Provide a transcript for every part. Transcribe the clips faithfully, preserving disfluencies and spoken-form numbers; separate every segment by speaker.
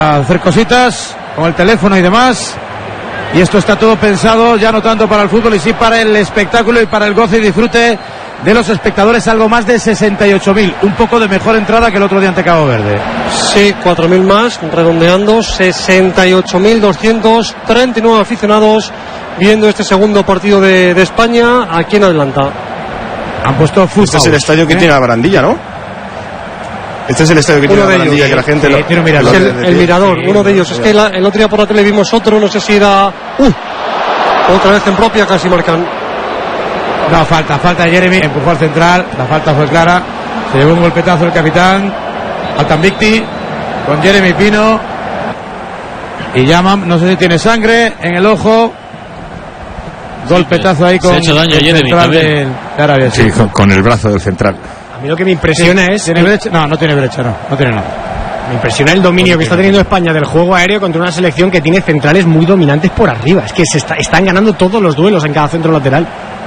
Speaker 1: a hacer cositas con el teléfono y demás. Y esto está todo pensado ya no tanto para el fútbol y sí para el espectáculo y para el goce y disfrute de los espectadores. Algo más de sesenta y ocho mil, un poco de mejor entrada que el otro día ante Cabo Verde.
Speaker 2: Sí, cuatro mil más, redondeando, sesenta y ocho mil doscientos treinta y nueve aficionados viendo este segundo partido de, de España aquí en Atlanta.
Speaker 1: Han puesto fútbol.
Speaker 3: Este es el estadio que ¿eh? tiene la barandilla, ¿no? Este es el estadio que
Speaker 2: uno
Speaker 3: tiene la barandilla, que la gente...
Speaker 2: Sí,
Speaker 3: lo,
Speaker 2: tiene un mirador. El, el, el mirador, sí, uno de ellos. Es que la, el otro día por la tele vimos otro, no sé si era... Uh, otra vez en propia, casi marcan.
Speaker 1: No, falta, falta de Jeremy, empujó al central, la falta fue clara, se llevó un golpetazo el capitán Altanvicti con Jeremy Pino y llaman, no sé si tiene sangre en el ojo, golpetazo ahí con
Speaker 4: se ha hecho daño
Speaker 1: el
Speaker 4: Jeremy
Speaker 1: central de, de Arabia.
Speaker 3: Sí, con, con el brazo del central.
Speaker 5: A mí lo que me impresiona sí, es...
Speaker 1: ¿Tiene brecha? No, no tiene brecha, no, no tiene nada.
Speaker 5: Me impresiona el dominio que está teniendo España del juego aéreo contra una selección que tiene centrales muy dominantes por arriba. Es que se está, están ganando todos los duelos en cada centro lateral.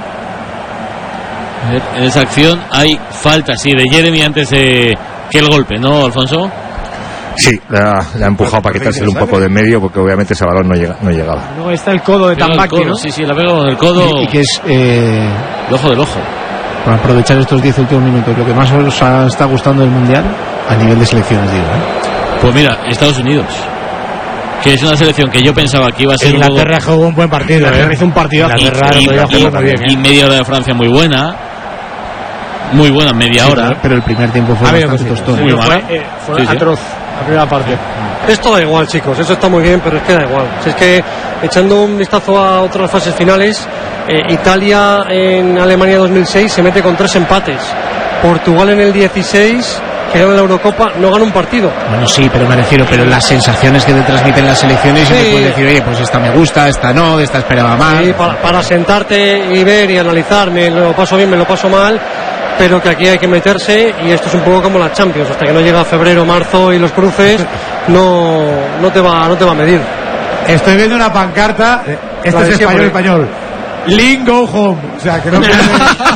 Speaker 4: En esa acción hay falta, sí, de Jeremy antes de que el golpe, ¿no, Alfonso?
Speaker 3: Sí, la, la ha empujado para quitárselo un poco de medio porque obviamente ese balón no, llega, no llegaba.
Speaker 5: Luego está el codo de Tambaqui, ¿no?
Speaker 4: Sí, sí, la pego con el codo.
Speaker 5: Y, y que es... Eh,
Speaker 4: el ojo del ojo.
Speaker 5: Para aprovechar estos diez últimos minutos, lo que más os ha, está gustando del Mundial, a nivel de selecciones, digo, ¿eh?
Speaker 4: Pues mira, Estados Unidos, que es una selección que yo pensaba que iba a ser...
Speaker 1: Inglaterra
Speaker 4: juego...
Speaker 1: jugó un buen partido,
Speaker 5: Inglaterra
Speaker 1: ¿eh?
Speaker 5: hizo un partido
Speaker 4: y, y, y, y media hora de Francia muy buena. Muy buena, media
Speaker 5: sí,
Speaker 4: hora.
Speaker 5: Pero el primer tiempo fue bastante tostón.
Speaker 4: Muy
Speaker 2: fue, eh, fue sí, atroz sí. La primera parte. Esto da igual, chicos, eso está muy bien, pero es que da igual. Si es que echando un vistazo a otras fases finales, eh, Italia en Alemania dos mil seis se mete con tres empates. Portugal en el dieciséis, que gana la Eurocopa, no gana un partido.
Speaker 5: Bueno, sí, pero me refiero, pero las sensaciones que te transmiten las selecciones, sí. Y te puedes decir, oye, pues esta me gusta, esta no, esta esperaba más.
Speaker 2: Sí, para, para sentarte y ver y analizar, me lo paso bien, me lo paso mal, pero que aquí hay que meterse, y esto es un poco como la Champions, hasta que no llega febrero, marzo y los cruces, no, no te va, no te va a medir.
Speaker 1: Estoy viendo una pancarta, esto es español, español. Link go home, o sea que no pierden,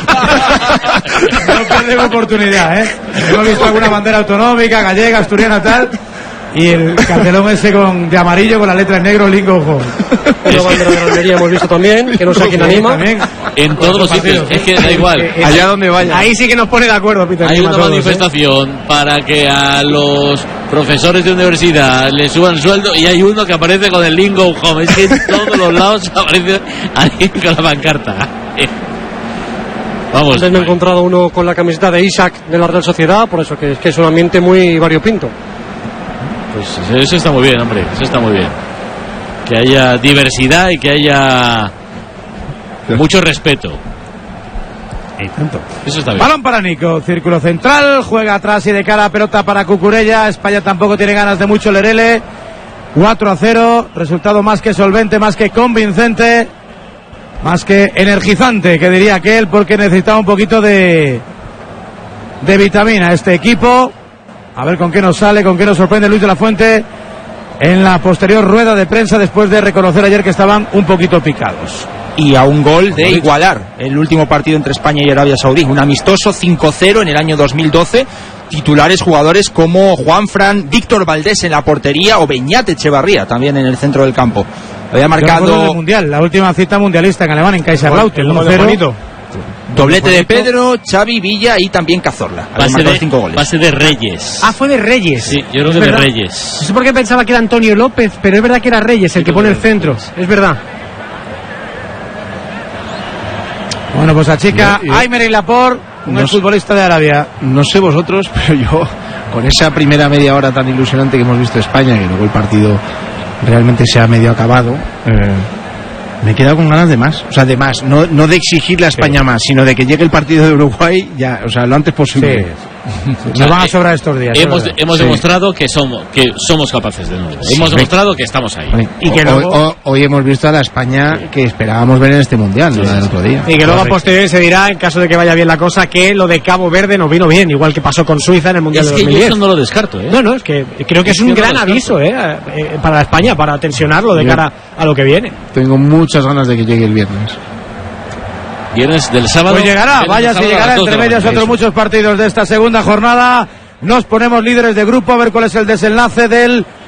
Speaker 1: no pierden oportunidad, ¿eh? Hemos visto alguna bandera autonómica, gallega, asturiana, tal, y el cartelón ese con de amarillo con la letra en negro, Link go home.
Speaker 2: Una bandera de Almería hemos visto también, que no sé a quién anima.
Speaker 4: También. En todos los sitios, es que da igual.
Speaker 5: Allá donde vaya. Ahí sí que nos pone de acuerdo, Peter.
Speaker 4: Hay una
Speaker 5: todos,
Speaker 4: manifestación ¿eh? Para que a los profesores de universidad les suban el sueldo y hay uno que aparece con el Link go home. Es que en todos los lados aparece alguien con la pancarta. Vamos.
Speaker 2: Antes me he encontrado uno con la camiseta de Isaac de la Real Sociedad, por eso que es que es un ambiente muy variopinto.
Speaker 4: Pues eso está muy bien, hombre, eso está muy bien. Que haya diversidad y que haya mucho respeto.
Speaker 1: Y tanto.
Speaker 4: Eso está bien.
Speaker 1: Balón para Nico, círculo central, juega atrás y de cara, pelota para Cucurella. España tampoco tiene ganas de mucho, Lerele. cuatro a cero, resultado más que solvente, más que convincente, más que energizante, que diría aquel, porque necesitaba un poquito de de vitamina este equipo. A ver con qué nos sale, con qué nos sorprende Luis de la Fuente en la posterior rueda de prensa después de reconocer ayer que estaban un poquito picados.
Speaker 6: Y a un gol de igualar el último partido entre España y Arabia Saudí, un amistoso cinco cero en el año dos mil doce, titulares jugadores como Juanfran, Víctor Valdés en la portería o Beñat Echevarría también en el centro del campo. Había marcado
Speaker 1: el mundial, la última cita mundialista en Alemania, en Kaiserslautern, uno cero.
Speaker 6: Doblete de Pedro, Xavi, Villa y también Cazorla.
Speaker 4: Pase de, cinco goles. Pase de Reyes.
Speaker 5: Ah, fue de Reyes.
Speaker 4: Sí, yo creo que de Reyes.
Speaker 5: No sé por qué pensaba que era Antonio López, pero es verdad que era Reyes el que pone el centro. Es verdad.
Speaker 1: Bueno, pues achica Aymeric Laporte, un no futbolista de Arabia.
Speaker 5: No sé vosotros, pero yo, con esa primera media hora tan ilusionante que hemos visto de España, que luego el partido realmente se ha medio acabado, eh, me he quedado con ganas de más. O sea, de más. No, no de exigirle a España sí. más, sino de que llegue el partido de Uruguay ya, o sea, lo antes posible.
Speaker 1: Sí. Nos van a sobrar estos días.
Speaker 4: Hemos, hemos sí. demostrado que somos que somos capaces de nuevo. Sí. Hemos demostrado que estamos ahí.
Speaker 5: Vale. Y que luego, hoy, hoy hemos visto a la España que esperábamos ver en este mundial, sí, no sí, del otro día.
Speaker 2: Y que luego a posteriori se dirá, en caso de que vaya bien la cosa, que lo de Cabo Verde nos vino bien, igual que pasó con Suiza en el mundial
Speaker 4: es
Speaker 2: de
Speaker 4: que
Speaker 2: dos mil diez.
Speaker 4: Yo eso no lo descarto, ¿eh?
Speaker 2: No, no, es que creo que es, es un gran aviso, ¿eh? eh, para España, para tensionarlo de cara a lo que viene.
Speaker 5: Tengo muchas ganas de que llegue el viernes.
Speaker 4: Viernes del sábado.
Speaker 1: Pues llegará, vaya si llegará, entre medias otros muchos partidos de esta segunda jornada. Nos ponemos líderes de grupo, a ver cuál es el desenlace del